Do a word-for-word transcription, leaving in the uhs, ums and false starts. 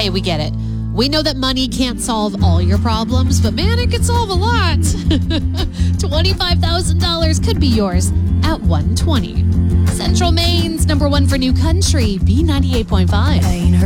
Hey, we get it. We know that money can't solve all your problems, but man, it could solve a lot. twenty-five thousand dollars could be yours at one twenty. Central Maine's number one for new country, B ninety-eight point five.